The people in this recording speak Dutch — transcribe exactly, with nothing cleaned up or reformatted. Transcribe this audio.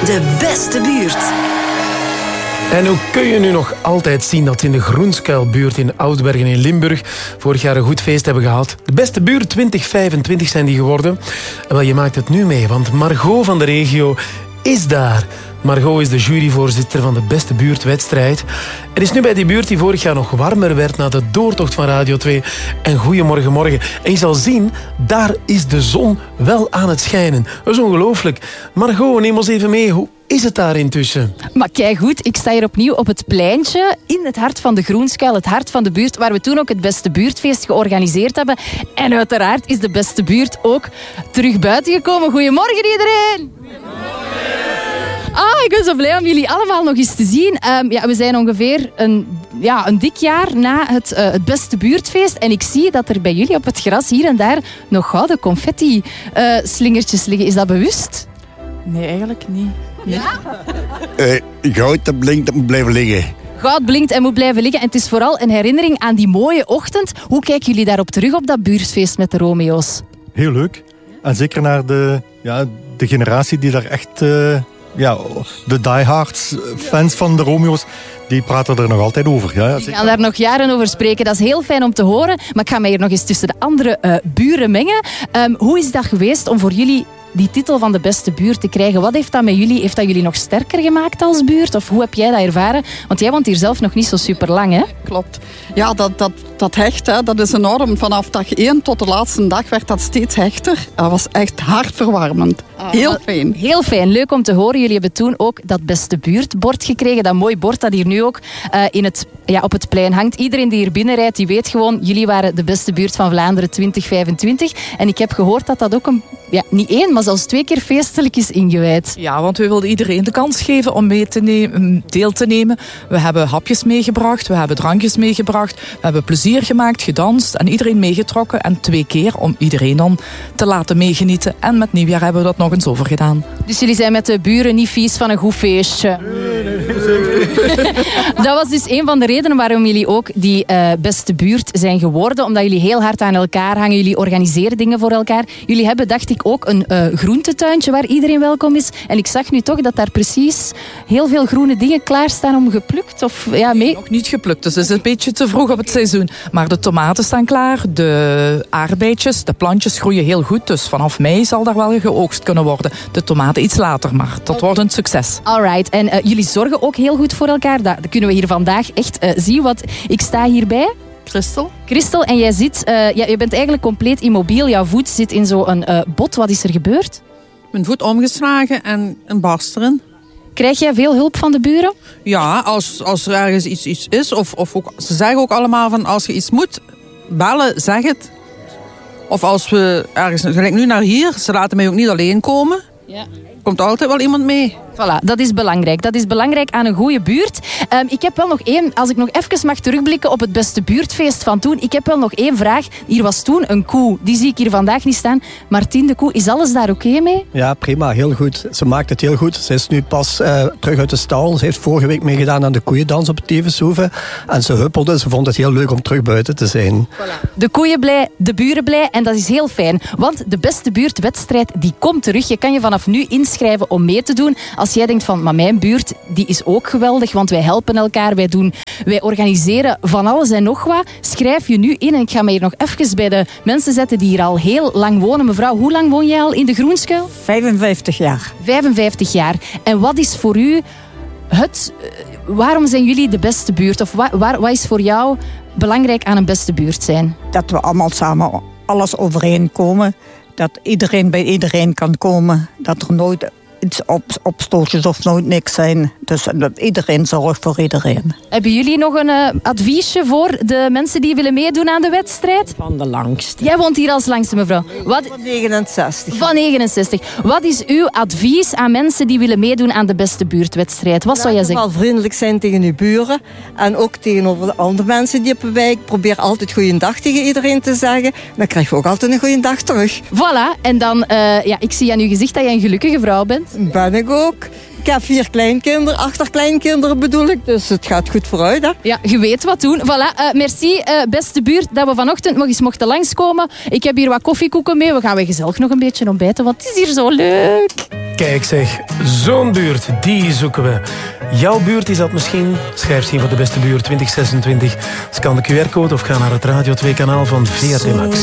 De beste buurt. En hoe kun je nu nog altijd zien dat in de Groenskuilbuurt in Oudbergen in Limburg vorig jaar een goed feest hebben gehad? De beste buurt twintig vijfentwintig zijn die geworden. En wel, je maakt het nu mee, want Margot van de regio is daar. Margot is de juryvoorzitter van de beste buurtwedstrijd. Er is nu bij die buurt die vorig jaar nog warmer werd na de doortocht van Radio twee. En goeiemorgen morgen. En je zal zien, daar is de zon wel aan het schijnen. Dat is ongelooflijk. Margot, neem ons even mee. Hoe is het daar intussen? Maar kijk goed, ik sta hier opnieuw op het pleintje in het hart van de Groenskuil, het hart van de buurt, waar we toen ook het beste buurtfeest georganiseerd hebben. En uiteraard is de beste buurt ook terug buiten gekomen. Goedemorgen iedereen! Ah, ik ben zo blij om jullie allemaal nog eens te zien. Um, ja, we zijn ongeveer een, ja, een dik jaar na het, uh, het beste buurtfeest. En ik zie dat er bij jullie op het gras hier en daar nog gouden confetti-slingertjes uh, liggen. Is dat bewust? Nee, eigenlijk niet. Nee. Ja? Uh, goud dat blinkt, dat moet blijven liggen. Goud blinkt en moet blijven liggen. En het is vooral een herinnering aan die mooie ochtend. Hoe kijken jullie daarop terug op dat buurtfeest met de Romeo's? Heel leuk. En zeker naar de, ja, de generatie die daar echt... Uh, ja, de diehards, fans van de Romeo's, die praten er nog altijd over. Ja, ja, die gaan daar nog jaren over spreken. Dat is heel fijn om te horen. Maar ik ga mij hier nog eens tussen de andere uh, buren mengen. Um, hoe is dat geweest om voor jullie die titel van de beste buurt te krijgen? Wat heeft dat met jullie? Heeft dat jullie nog sterker gemaakt als buurt? Of hoe heb jij dat ervaren? Want jij woont hier zelf nog niet zo super lang, hè? Klopt. Ja, dat, dat, dat hecht, hè, dat is enorm. Vanaf dag één tot de laatste dag werd dat steeds hechter. Dat was echt hartverwarmend. Heel fijn. Heel fijn. Leuk om te horen. Jullie hebben toen ook dat beste buurtbord gekregen. Dat mooi bord dat hier nu ook uh, in het, ja, op het plein hangt. Iedereen die hier binnenrijdt, die weet gewoon, jullie waren de beste buurt van Vlaanderen twintig vijfentwintig. En ik heb gehoord dat dat ook een, ja, niet één, maar zelfs twee keer feestelijk is ingewijd. Ja, want we wilden iedereen de kans geven om mee te nemen, deel te nemen. We hebben hapjes meegebracht, we hebben drankjes meegebracht, we hebben plezier gemaakt, gedanst en iedereen meegetrokken. En twee keer om iedereen dan te laten meegenieten. En met nieuwjaar hebben we dat nog eens over gedaan. Dus jullie zijn met de buren niet vies van een goed feestje? Nee, nee, nee, zeker. Dat was dus een van de redenen waarom jullie ook die uh, beste buurt zijn geworden. Omdat jullie heel hard aan elkaar hangen. Jullie organiseren dingen voor elkaar. Jullie hebben, dacht ik, ook een uh, groentetuintje waar iedereen welkom is. En ik zag nu toch dat daar precies heel veel groene dingen klaarstaan om geplukt. Of, ja, mee... Nog niet geplukt, dus het is een beetje te vroeg op het seizoen. Maar de tomaten staan klaar, de aardbeidjes, de plantjes groeien heel goed. Dus vanaf mei zal daar wel geoogst kunnen worden. De tomaten iets later, maar dat wordt een succes. Alright, en uh, jullie zorgen ook heel goed voor elkaar. Dat, dat kunnen we hier vandaag echt uh, zien. Want ik sta hierbij. Christel? Christel, en jij zit, uh, ja, je bent eigenlijk compleet immobiel. Jouw voet zit in zo'n uh, bot. Wat is er gebeurd? Mijn voet omgeslagen en een barst erin. Krijg jij veel hulp van de buren? Ja, als, als er ergens iets, iets is. Of, of ook, ze zeggen ook allemaal van als je iets moet, bellen, zeg het. Of als we ergens, gelijk nu naar hier, ze laten mij ook niet alleen komen. Ja. Komt altijd wel iemand mee. Voilà, dat is belangrijk. Dat is belangrijk aan een goede buurt. Um, ik heb wel nog één, als ik nog even mag terugblikken op het beste buurtfeest van toen. Ik heb wel nog één vraag. Hier was toen een koe. Die zie ik hier vandaag niet staan. Martien de koe, is alles daar oké okay mee? Ja, prima. Heel goed. Ze maakt het heel goed. Ze is nu pas uh, terug uit de stal. Ze heeft vorige week meegedaan aan de koeiendans op het Tevenshoeve. En ze huppelde. Ze vond het heel leuk om terug buiten te zijn. Voilà. De koeien blij, de buren blij. En dat is heel fijn. Want de beste buurtwedstrijd, die komt terug. Je kan je vanaf nu inschrijven om mee te doen. Als jij denkt van, maar mijn buurt, die is ook geweldig, want wij helpen elkaar, wij doen, wij organiseren van alles en nog wat. Schrijf je nu in en ik ga me hier nog even bij de mensen zetten die hier al heel lang wonen. Mevrouw, hoe lang woon jij al in de Groenskuil? vijfenvijftig jaar. vijfenvijftig jaar. En wat is voor u het... Waarom zijn jullie de beste buurt? Of waar, waar, wat is voor jou belangrijk aan een beste buurt zijn? Dat we allemaal samen alles overeenkomen. Dat iedereen bij iedereen kan komen. Dat er nooit iets op, opstootjes of nooit niks zijn. Dus iedereen zorgt voor iedereen. Hebben jullie nog een uh, adviesje voor de mensen die willen meedoen aan de wedstrijd? Van de langste. Jij woont hier als langste, mevrouw. Wat... Van negenenzestig. Van negenenzestig. Wat is uw advies aan mensen die willen meedoen aan de beste buurtwedstrijd? Wat zou jij zeggen? Wel vriendelijk zijn tegen uw buren. En ook tegenover de andere mensen die op de wijk. Probeer altijd goeiedag tegen iedereen te zeggen. Dan krijg je ook altijd een goeie dag terug. Voilà. En dan, uh, ja, ik zie aan uw gezicht dat jij een gelukkige vrouw bent. Ben ik ook. Ik heb vier kleinkinderen, achterkleinkinderen bedoel ik. Dus het gaat goed vooruit, hè. Ja, je weet wat doen. Voilà, uh, merci, uh, beste buurt, dat we vanochtend nog eens mochten langskomen. Ik heb hier wat koffiekoeken mee. We gaan weer gezellig nog een beetje ontbijten, want het is hier zo leuk. Kijk zeg, zo'n buurt, die zoeken we. Jouw buurt is dat misschien? Schrijf zien voor de beste buurt twintig zesentwintig. Scan de Q R-code of ga naar het Radio twee kanaal van V R T Max.